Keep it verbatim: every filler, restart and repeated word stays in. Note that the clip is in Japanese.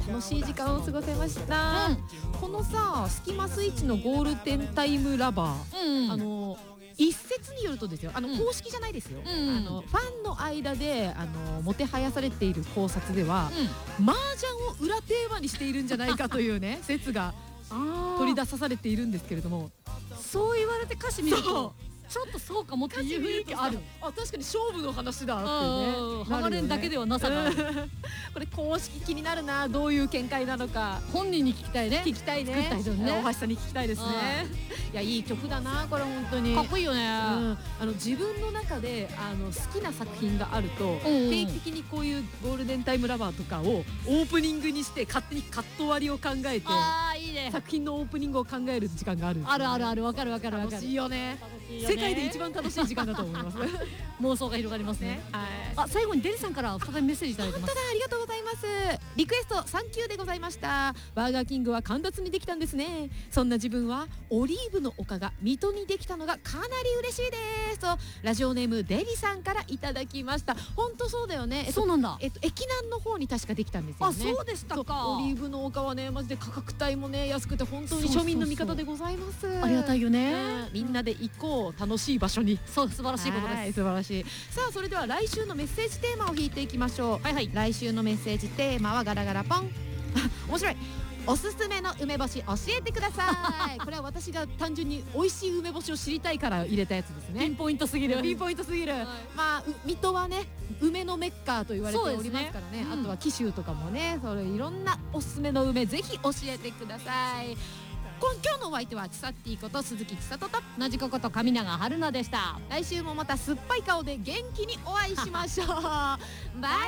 楽しい時間を過ごせました、うん、このさスキマスイッチのゴールデンタイムラバー、うんうん、あの一説によるとですよ、あの公式じゃないですよ、うん、あのファンの間であのもてはやされている考察では、うん、麻雀を裏テーマにしているんじゃないかというね説が取り出されているんですけれども、 そう言われて歌詞見るとちょっとそうかもっていう雰囲気ある。 あ、確かに勝負の話だってね。 ハマレンだけではなさがある。 これ公式気になるな、どういう見解なのか本人に聞きたいね。 聞きたいね。 作った人にね、 大橋さんに聞きたいですね。いや、いい曲だなこれ本当に。 かっこいいよね。あの自分の中であの好きな作品があると定期的にこういうゴールデンタイムラバーとかをオープニングにして勝手にカット割りを考えて、 あーいいね、 作品のオープニングを考える時間がある。 あるあるある、わかるわかるわかる。 楽しいよね。世界で一番楽しい時間だと思います。 妄想が広がりますね。はい。あ、最後にデリさんから再びメッセージいただいてます。 本当だ、ありがとうございます。リクエストサンキューでございました。バーガーキングは神田にできたんですね。そんな自分はオリーブの丘が水戸にできたのがかなり嬉しいですと、ラジオネームデリさんからいただきました。本当そうだよね。 そうなんだ。 えっと駅南の方に確かできたんですよね。 あ、そうでしたか。 オリーブの丘はね、マジで価格帯もね安くて本当に庶民の味方でございます。 ありがたいよね。 みんなで行こう、楽しい場所に。 そう、素晴らしいことです。 素晴らしい。さあ、それでは来週のメッセージテーマを引いていきましょう。はいはい。来週のメッセージテーマはガラガラポン。面白い。おすすめの梅干し教えてください。これは私が単純に美味しい梅干しを知りたいから入れたやつですね。 ピンポイントすぎる。 ピンポイントすぎる。はい、まあ水戸はね梅のメッカーと言われておりますからね。あとは紀州とかもね、それいろんなおすすめの梅ぜひ教えてください。今日のお相手はちさっティこと鈴木千里となじここと上永春菜でした。 来週もまた酸っぱい顔で元気にお会いしましょう。バイバイ。